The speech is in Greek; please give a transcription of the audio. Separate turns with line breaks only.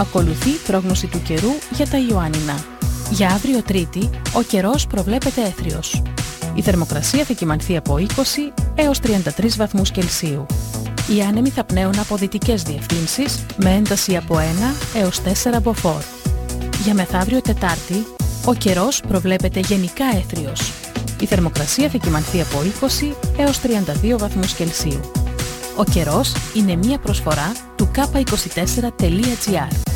Ακολουθεί πρόγνωση του καιρού για τα Ιωάννινα. Για αύριο Τρίτη, ο καιρός προβλέπεται έθριος. Η θερμοκρασία θα κυμανθεί από 20 έως 33 βαθμούς Κελσίου. Οι άνεμοι θα πνέουν από δυτικές διευθύνσεις με ένταση από 1 έως 4 μποφόρ. Για μεθαύριο Τετάρτη, ο καιρός προβλέπεται γενικά έθριος. Η θερμοκρασία θα κυμανθεί από 20 έως 32 βαθμούς Κελσίου. Ο καιρός είναι μία προσφορά του k24.gr.